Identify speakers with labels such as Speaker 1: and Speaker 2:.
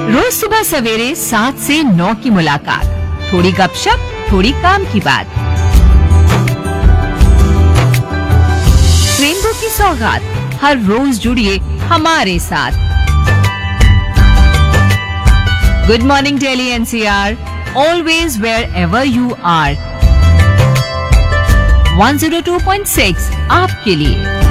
Speaker 1: रोज सुबह सवेरे 7 से 9 की मुलाकात, थोड़ी गपशप, थोड़ी काम की बात। रेनबो की सौगात, हर रोज जुड़िए हमारे साथ। Good morning Delhi NCR, always wherever you are। 102.6 आपके लिए।